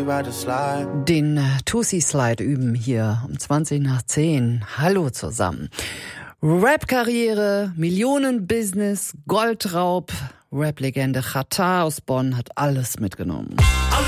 Den Tussi-Slide üben hier um 20:10. Hallo zusammen. Rap-Karriere, Millionen-Business, Goldraub, Rap-Legende Xatar aus Bonn hat alles mitgenommen.